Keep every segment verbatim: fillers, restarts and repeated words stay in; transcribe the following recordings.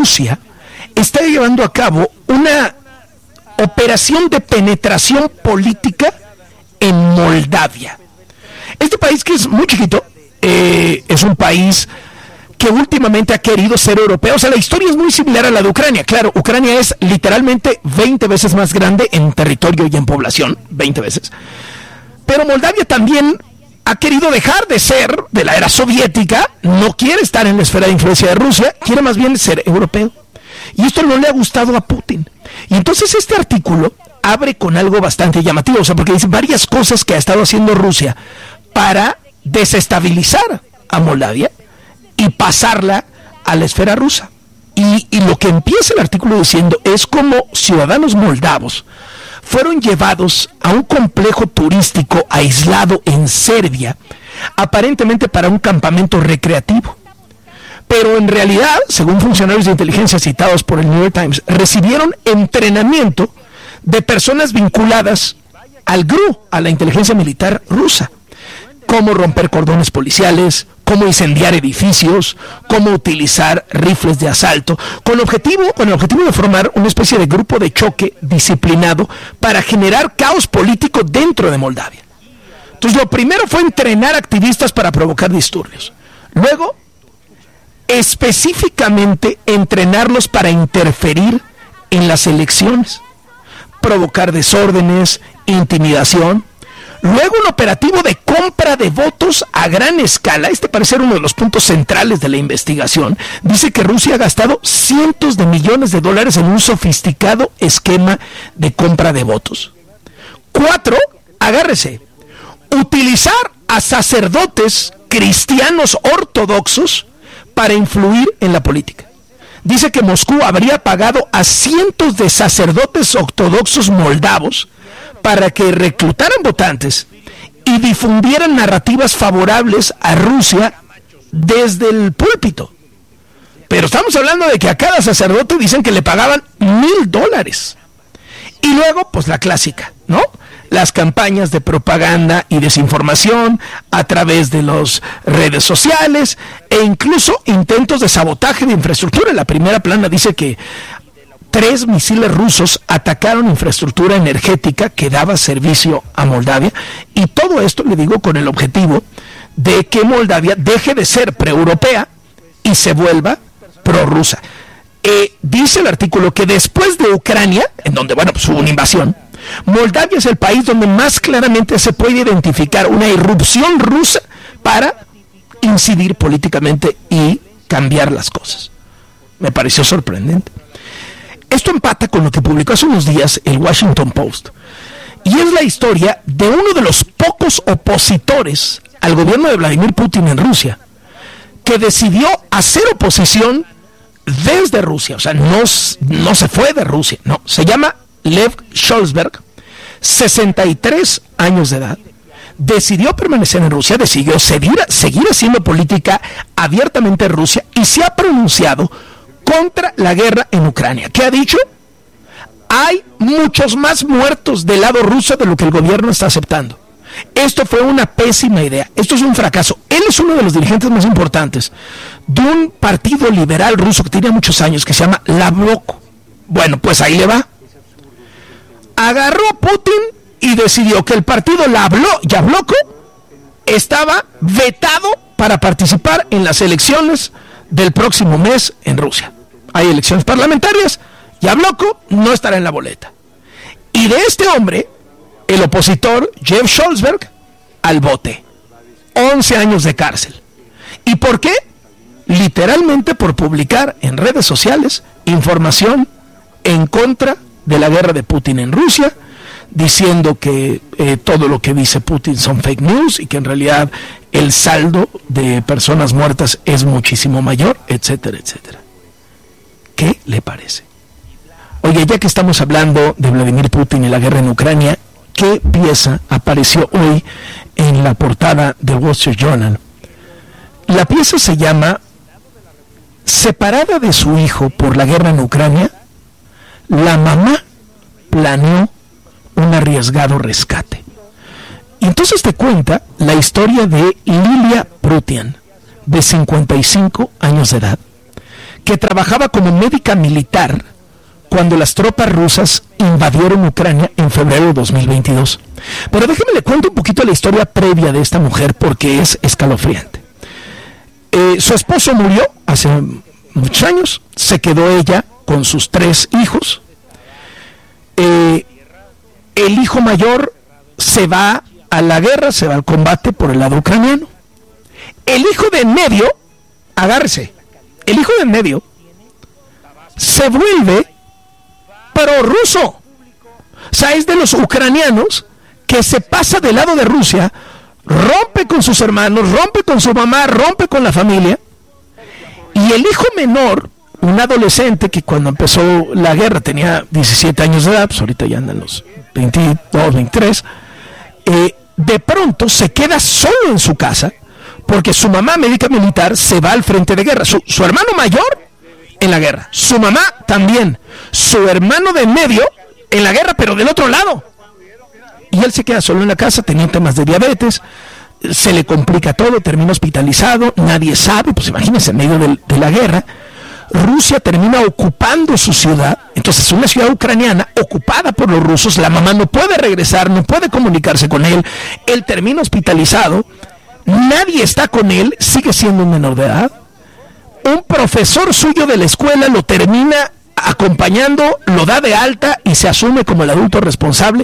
Rusia está llevando a cabo una operación de penetración política en Moldavia. Este país, que es muy chiquito, eh, es un país que últimamente ha querido ser europeo. O sea, la historia es muy similar a la de Ucrania. Claro, Ucrania es literalmente veinte veces más grande en territorio y en población, veinte veces. Pero Moldavia también ha querido dejar de ser de la era soviética, no quiere estar en la esfera de influencia de Rusia, quiere más bien ser europeo. Y esto no le ha gustado a Putin. Y entonces este artículo abre con algo bastante llamativo, o sea, porque dice varias cosas que ha estado haciendo Rusia para desestabilizar a Moldavia y pasarla a la esfera rusa. Y, y lo que empieza el artículo diciendo es cómo ciudadanos moldavos fueron llevados a un complejo turístico aislado en Serbia, aparentemente para un campamento recreativo. Pero en realidad, según funcionarios de inteligencia citados por el New York Times, recibieron entrenamiento de personas vinculadas al G R U, a la inteligencia militar rusa. Cómo romper cordones policiales, cómo incendiar edificios, cómo utilizar rifles de asalto, con objetivo, con el objetivo de formar una especie de grupo de choque disciplinado para generar caos político dentro de Moldavia. Entonces, lo primero fue entrenar activistas para provocar disturbios. Luego, específicamente entrenarlos para interferir en las elecciones, provocar desórdenes, intimidación. Luego un operativo de compra de votos a gran escala. Este parece ser uno de los puntos centrales de la investigación. Dice que Rusia ha gastado cientos de millones de dólares en un sofisticado esquema de compra de votos. Cuatro, agárrese, utilizar a sacerdotes cristianos ortodoxos para influir en la política. Dice que Moscú habría pagado a cientos de sacerdotes ortodoxos moldavos para que reclutaran votantes y difundieran narrativas favorables a Rusia desde el púlpito. Pero estamos hablando de que a cada sacerdote dicen que le pagaban mil dólares. Y luego, pues la clásica, ¿no? Las campañas de propaganda y desinformación a través de las redes sociales e incluso intentos de sabotaje de infraestructura. La primera plana dice que tres misiles rusos atacaron infraestructura energética que daba servicio a Moldavia, y todo esto, le digo, con el objetivo de que Moldavia deje de ser pre-europea y se vuelva prorrusa. Eh, dice el artículo que después de Ucrania, en donde, bueno, pues hubo una invasión, Moldavia es el país donde más claramente se puede identificar una irrupción rusa para incidir políticamente y cambiar las cosas. Me pareció sorprendente. Esto empata con lo que publicó hace unos días el Washington Post, y es la historia de uno de los pocos opositores al gobierno de Vladimir Putin en Rusia, que decidió hacer oposición desde Rusia. O sea, no, no se fue de Rusia, no. Se llama Lev Sholzberg, sesenta y tres años de edad, decidió permanecer en Rusia, decidió seguir, seguir haciendo política abiertamente en Rusia, y se ha pronunciado contra la guerra en Ucrania. ¿Qué ha dicho? Hay muchos más muertos del lado ruso de lo que el gobierno está aceptando. Esto fue una pésima idea. Esto es un fracaso. Él es uno de los dirigentes más importantes de un partido liberal ruso que tenía muchos años, que se llama Yabloko. Bueno, pues ahí le va. Agarró a Putin y decidió que el partido Yabloko estaba vetado para participar en las elecciones del próximo mes en Rusia. Hay elecciones parlamentarias, Yabloko no estará en la boleta. Y de este hombre, el opositor Jeff Sholzberg, al bote. once años de cárcel. ¿Y por qué? Literalmente por publicar en redes sociales información en contra de la guerra de Putin en Rusia, diciendo que eh, todo lo que dice Putin son fake news y que en realidad el saldo de personas muertas es muchísimo mayor, etcétera, etcétera. ¿Qué le parece? Oye, ya que estamos hablando de Vladimir Putin y la guerra en Ucrania, ¿qué pieza apareció hoy en la portada del Wall Street Journal? La pieza se llama Separada de su hijo por la guerra en Ucrania, la mamá planeó un arriesgado rescate. Y entonces te cuenta la historia de Lilia Prutian, de cincuenta y cinco años de edad, que trabajaba como médica militar cuando las tropas rusas invadieron Ucrania en febrero de dos mil veintidós. Pero déjeme le cuento un poquito la historia previa de esta mujer porque es escalofriante. Eh, su esposo murió hace muchos años, se quedó ella con sus tres hijos. Eh, el hijo mayor se va a la guerra, se va al combate por el lado ucraniano. El hijo de en medio, agárrese, el hijo de en medio se vuelve prorruso. O sea, es de los ucranianos que se pasa del lado de Rusia, rompe con sus hermanos, rompe con su mamá, rompe con la familia. Y el hijo menor, un adolescente que cuando empezó la guerra tenía diecisiete años de edad, pues ahorita ya andan los veintidós, veintitrés, eh, de pronto se queda solo en su casa porque su mamá, médica militar, se va al frente de guerra. Su, su hermano mayor en la guerra, su mamá también, su hermano de en medio en la guerra, pero del otro lado. Y él se queda solo en la casa, tenía temas de diabetes, se le complica todo, termina hospitalizado, nadie sabe, pues imagínense, en medio de, de la guerra. Rusia termina ocupando su ciudad, entonces una ciudad ucraniana ocupada por los rusos, la mamá no puede regresar, no puede comunicarse con él, él termina hospitalizado, nadie está con él, sigue siendo un menor de edad. Un profesor suyo de la escuela lo termina acompañando, lo da de alta y se asume como el adulto responsable.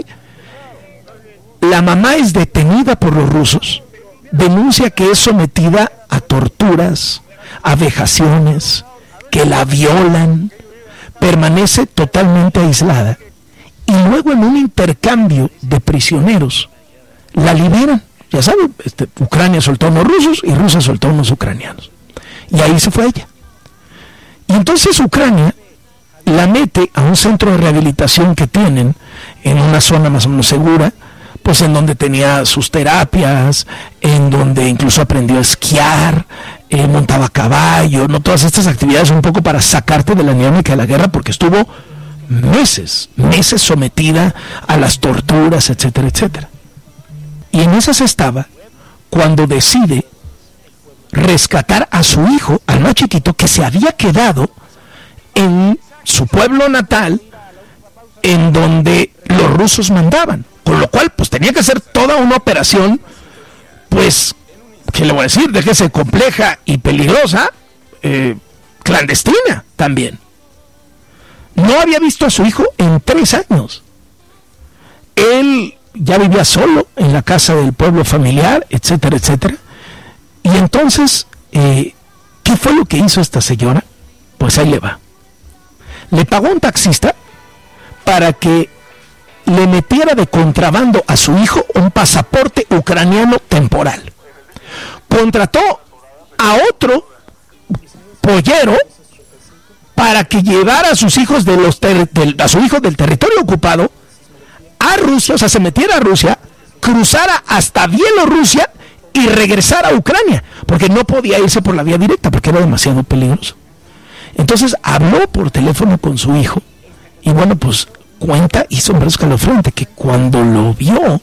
La mamá es detenida por los rusos, denuncia que es sometida a torturas, a vejaciones, que la violan, permanece totalmente aislada y luego en un intercambio de prisioneros la liberan. Ya saben, este, Ucrania soltó a unos rusos y Rusia soltó a unos ucranianos. Y ahí se fue ella. Y entonces Ucrania la mete a un centro de rehabilitación que tienen en una zona más o menos segura, pues en donde tenía sus terapias, en donde incluso aprendió a esquiar, eh, montaba a caballo, no todas estas actividades un poco para sacarte de la dinámica de la guerra, porque estuvo meses, meses sometida a las torturas, etcétera, etcétera. Y en esas estaba cuando decide rescatar a su hijo, al más chiquito, que se había quedado en su pueblo natal, en donde los rusos mandaban, con lo cual pues tenía que hacer toda una operación, pues, ¿qué le voy a decir? Déjese compleja y peligrosa, eh, clandestina también. No había visto a su hijo en tres años. Él ya vivía solo en la casa del pueblo familiar, etcétera, etcétera. Y entonces, eh, ¿qué fue lo que hizo esta señora? Pues ahí le va. Le pagó a un taxista para que le metiera de contrabando a su hijo un pasaporte ucraniano temporal. Contrató a otro pollero para que llevara a sus hijos de los ter- del, a su hijo del territorio ocupado a Rusia, o sea, se metiera a Rusia, cruzara hasta Bielorrusia y regresara a Ucrania, porque no podía irse por la vía directa, porque era demasiado peligroso. Entonces habló por teléfono con su hijo, y bueno, pues cuenta, hizo un escalofriante, que cuando lo vio,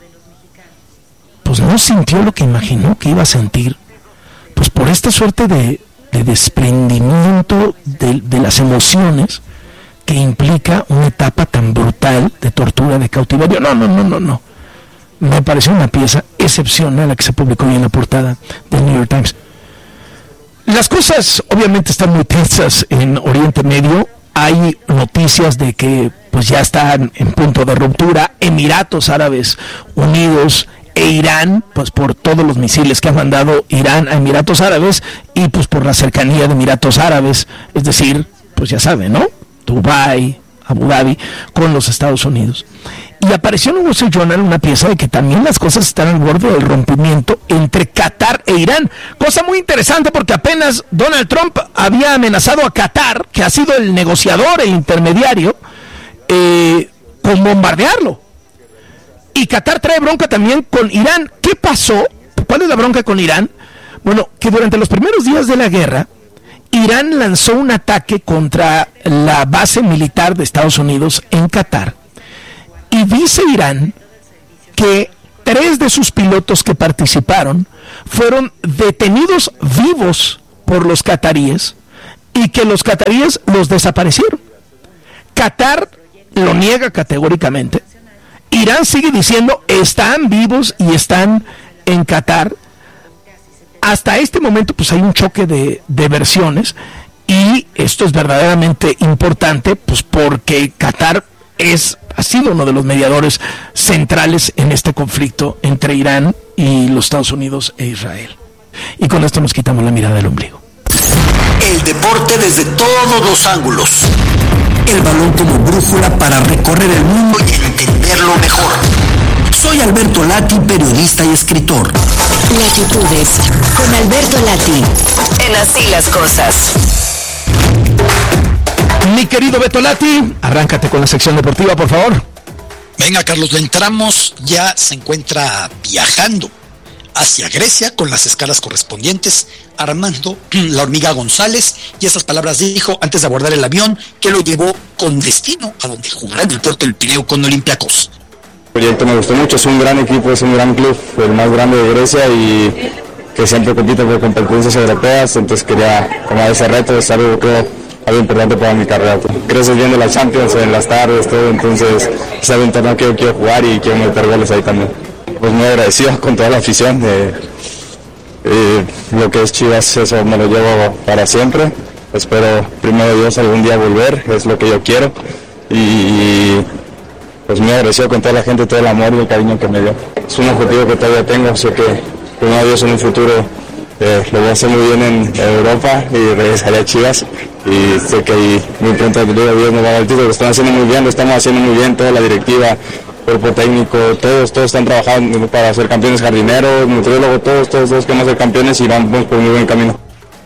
pues no sintió lo que imaginó que iba a sentir, pues por esta suerte de, de desprendimiento de, de las emociones que implica una etapa tan brutal de tortura, de cautiverio. No, no, no, no, no. Me pareció una pieza excepcional la que se publicó hoy en la portada del New York Times. Las cosas obviamente están muy tensas en Oriente Medio. Hay noticias de que pues ya están en punto de ruptura Emiratos Árabes Unidos e Irán, pues por todos los misiles que ha mandado Irán a Emiratos Árabes y pues por la cercanía de Emiratos Árabes, es decir, pues ya saben, ¿no? Dubái, Abu Dhabi, con los Estados Unidos. Y apareció en el Wall Street Journal una pieza de que también las cosas están al borde del rompimiento entre Qatar e Irán. Cosa muy interesante porque apenas Donald Trump había amenazado a Qatar, que ha sido el negociador, el intermediario, eh, con bombardearlo. Y Qatar trae bronca también con Irán. ¿Qué pasó? ¿Cuál es la bronca con Irán? Bueno, que durante los primeros días de la guerra, Irán lanzó un ataque contra la base militar de Estados Unidos en Qatar. Y dice Irán que tres de sus pilotos que participaron fueron detenidos vivos por los cataríes y que los cataríes los desaparecieron. Qatar lo niega categóricamente. Irán sigue diciendo están vivos y están en Qatar. Hasta este momento pues hay un choque de, de versiones, y esto es verdaderamente importante pues porque Qatar es, ha sido uno de los mediadores centrales en este conflicto entre Irán y los Estados Unidos e Israel. Y con esto nos quitamos la mirada del ombligo. El deporte desde todos los ángulos. El balón como brújula para recorrer el mundo y entenderlo mejor. Soy Alberto Lati, periodista y escritor. Latitudes con Alberto Lati. En Así las Cosas. Mi querido Beto Lati, arráncate con la sección deportiva, por favor. Venga, Carlos, le entramos. Ya se encuentra viajando hacia Grecia con las escalas correspondientes, Armando La Hormiga González, y esas palabras dijo antes de abordar el avión que lo llevó con destino a donde jugará en el puerto del Pireo con Olympiacos. El proyecto me gustó mucho, es un gran equipo, es un gran club, el más grande de Grecia y que siempre compite por competencias europeas, entonces quería tomar ese reto, es algo creo algo importante para mi carrera. Creces viendo la Champions en las tardes, todo, entonces es algo interno que yo quiero jugar y quiero meter goles ahí también. Pues muy agradecido con toda la afición, eh, eh, lo que es Chivas eso me lo llevo para siempre, espero primero Dios algún día volver, es lo que yo quiero y, y pues muy agradecido con toda la gente, todo el amor y el cariño que me dio. Es un objetivo que todavía tengo, sé que primero Dios en un futuro eh, lo voy a hacer muy bien en Europa y regresaré a Chivas y sé que ahí muy pronto Dios me va a dar el título, lo están haciendo muy bien, lo estamos haciendo muy bien, toda la directiva, cuerpo técnico, todos, todos están trabajando para ser campeones, jardineros, nutriólogos, todos, todos, todos queremos ser campeones y vamos por muy buen camino.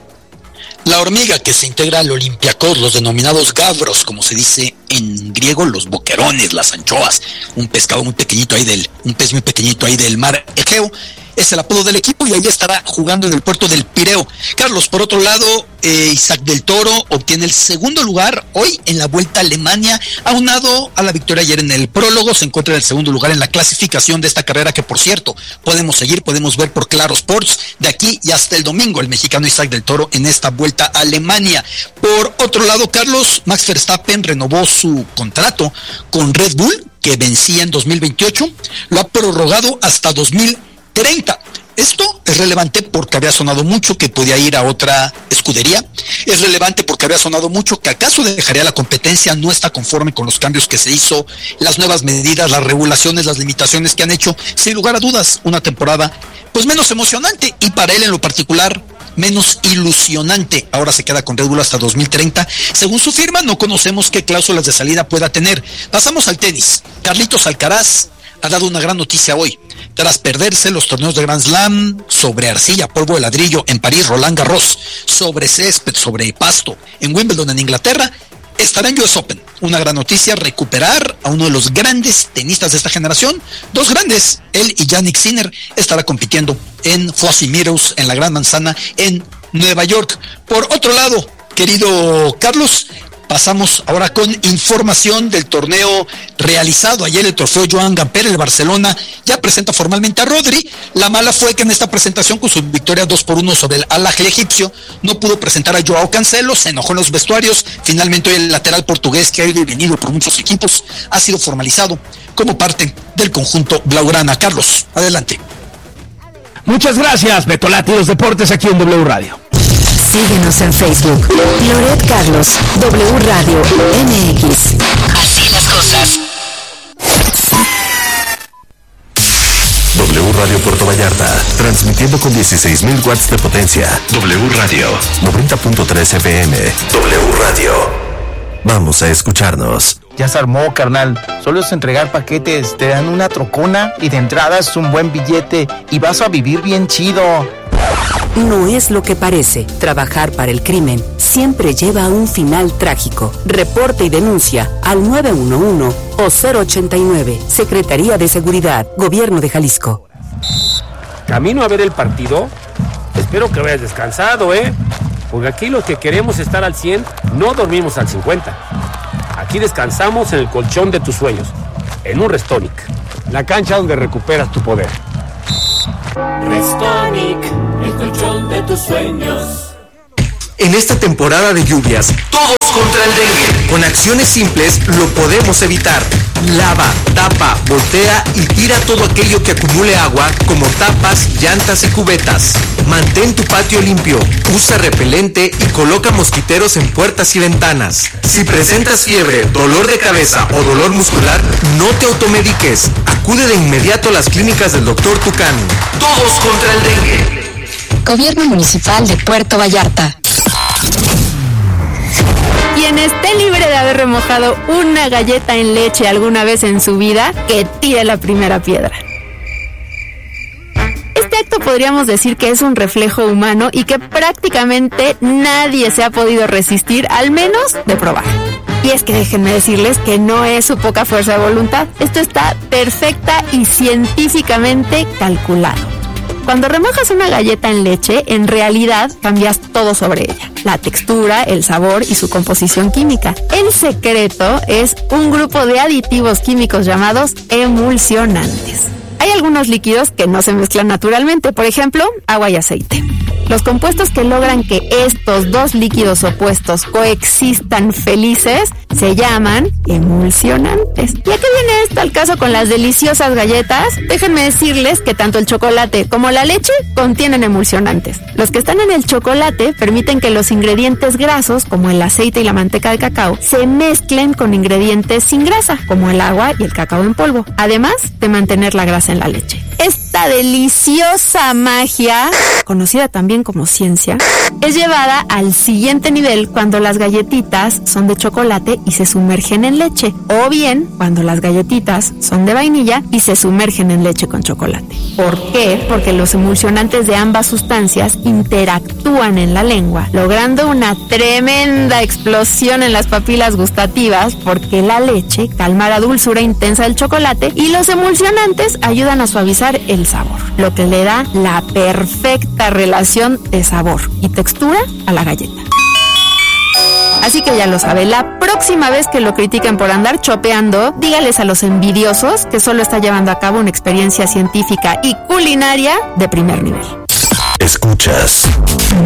La Hormiga, que se integra al Olympiacos, los denominados gavros, como se dice en griego, los boquerones, las anchoas, un pescado muy pequeñito ahí del, un pez muy pequeñito ahí del mar Egeo, es el apodo del equipo y ahí estará jugando en el puerto del Pireo. Carlos, por otro lado, eh, Isaac del Toro obtiene el segundo lugar hoy en la Vuelta a Alemania, aunado a la victoria ayer en el prólogo, se encuentra en el segundo lugar en la clasificación de esta carrera que, por cierto, podemos seguir, podemos ver por Claro Sports de aquí y hasta el domingo, el mexicano Isaac del Toro en esta Vuelta a Alemania. Por otro lado, Carlos, Max Verstappen renovó su contrato con Red Bull, que vencía en dos mil veintiocho, lo ha prorrogado hasta dos mil treinta. Esto es relevante porque había sonado mucho que podía ir a otra escudería. Es relevante porque había sonado mucho que acaso dejaría la competencia, no está conforme con los cambios que se hizo, las nuevas medidas, las regulaciones, las limitaciones que han hecho, sin lugar a dudas, una temporada pues menos emocionante y para él en lo particular menos ilusionante. Ahora se queda con Red Bull hasta dos mil treinta. Según su firma, no conocemos qué cláusulas de salida pueda tener. Pasamos al tenis. Carlitos Alcaraz ha dado una gran noticia hoy. Tras perderse los torneos de Grand Slam sobre arcilla, polvo de ladrillo en París, Roland Garros, sobre césped, sobre pasto, en Wimbledon, en Inglaterra, estará en U S Open. Una gran noticia, recuperar a uno de los grandes tenistas de esta generación. Dos grandes, él y Jannik Sinner, estará compitiendo en Flushing Meadows, en la Gran Manzana, en Nueva York. Por otro lado, querido Carlos, pasamos ahora con información del torneo realizado ayer, el trofeo Joan Gamper. El Barcelona ya presenta formalmente a Rodri. La mala fue que en esta presentación, con su victoria dos por uno sobre el Al-Ahly egipcio, no pudo presentar a Joao Cancelo, se enojó en los vestuarios. Finalmente hoy el lateral portugués, que ha ido y venido por muchos equipos, ha sido formalizado como parte del conjunto blaugrana. Carlos, adelante. Muchas gracias, Beto Lati, los deportes aquí en W Radio. Síguenos en Facebook, Loret Carlos, W Radio M X. Así las cosas. W Radio Puerto Vallarta, transmitiendo con dieciséis mil watts de potencia. W Radio, noventa punto tres F M. W Radio. Vamos a escucharnos. Ya se armó, carnal. Solo es entregar paquetes, te dan una trocona y de entrada es un buen billete y vas a vivir bien chido. No es lo que parece. Trabajar para el crimen siempre lleva a un final trágico. Reporte y denuncia al nueve uno uno o cero ochenta y nueve. Secretaría de Seguridad, Gobierno de Jalisco. Camino a ver el partido. Espero que hayas descansado, ¿eh? Porque aquí los que queremos estar al cien, no dormimos al cincuenta. Aquí descansamos en el colchón de tus sueños, en un Restonic, la cancha donde recuperas tu poder. Restonic, el colchón de tus sueños. En esta temporada de lluvias, todos contra el dengue. Con acciones simples lo podemos evitar. Lava, tapa, voltea y tira todo aquello que acumule agua, como tapas, llantas y cubetas. Mantén tu patio limpio, usa repelente y coloca mosquiteros en puertas y ventanas. Si presentas fiebre, dolor de cabeza o dolor muscular, no te automediques. Acude de inmediato a las clínicas del doctor Tucán. Todos contra el dengue. Gobierno Municipal de Puerto Vallarta. Quien esté libre de haber remojado una galleta en leche alguna vez en su vida, que tire la primera piedra. Este acto podríamos decir que es un reflejo humano y que prácticamente nadie se ha podido resistir, al menos de probar. Y es que déjenme decirles que no es su poca fuerza de voluntad. Esto está perfecta y científicamente calculado. Cuando remojas una galleta en leche, en realidad cambias todo sobre ella. La textura, el sabor y su composición química. El secreto es un grupo de aditivos químicos llamados emulsionantes. Hay algunos líquidos que no se mezclan naturalmente, por ejemplo, agua y aceite. Los compuestos que logran que estos dos líquidos opuestos coexistan felices se llaman emulsionantes. ¿Y a qué viene esto al caso con las deliciosas galletas? Déjenme decirles que tanto el chocolate como la leche contienen emulsionantes. Los que están en el chocolate permiten que los ingredientes grasos, como el aceite y la manteca de cacao, se mezclen con ingredientes sin grasa, como el agua y el cacao en polvo, además de mantener la grasa en la leche. Esta deliciosa magia, conocida también como ciencia, es llevada al siguiente nivel cuando las galletitas son de chocolate y se sumergen en leche, o bien cuando las galletitas son de vainilla y se sumergen en leche con chocolate. ¿Por qué? Porque los emulsionantes de ambas sustancias interactúan en la lengua, logrando una tremenda explosión en las papilas gustativas, porque la leche calma la dulzura intensa del chocolate y los emulsionantes ayudan a suavizar el sabor, lo que le da la perfecta relación de sabor y textura a la galleta. Así que ya lo sabe, la próxima vez que lo critiquen por andar chopeando, dígales a los envidiosos que solo está llevando a cabo una experiencia científica y culinaria de primer nivel. Escuchas